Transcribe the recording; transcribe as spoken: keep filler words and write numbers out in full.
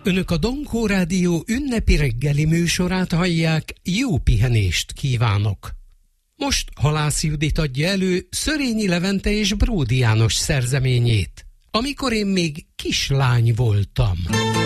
Önök a Donkó Rádió ünnepi reggeli műsorát hallják, jó pihenést kívánok! Most Halász Judit adja elő Szörényi Levente és Bródi János szerzeményét, Amikor én még kislány voltam.